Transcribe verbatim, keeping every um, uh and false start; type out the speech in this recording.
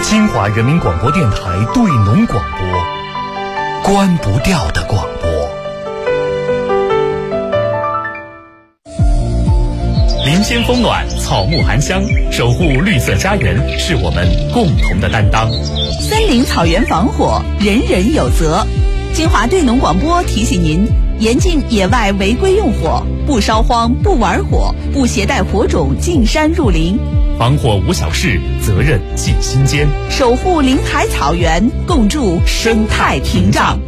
金华人民广播电台对农广播，关不掉的广播。林间风暖，草木含香，守护绿色家园是我们共同的担当。 森林草原防火，人人有责。金华对农广播提醒您，严禁野外违规用火，不烧荒，不玩火，不携带火种进山入林。 防火无小事，责任记心间。 守护林海草原，共筑生态屏障。